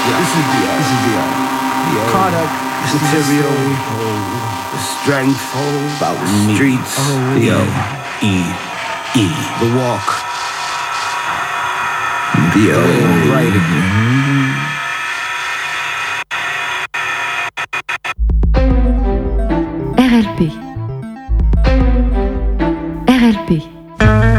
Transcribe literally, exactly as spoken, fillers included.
Yeah. This is the O. This is the O. The O. Product, material, the strength, about the streets. The O. E. E. The walk. The O. Right again. R L P